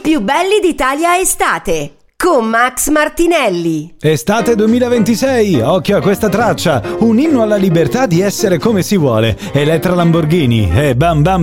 più belli d'Italia estate con Max Martinelli. Estate 2026, occhio a questa traccia, un inno alla libertà di essere come si vuole. Elettra Lamborghini e bam bam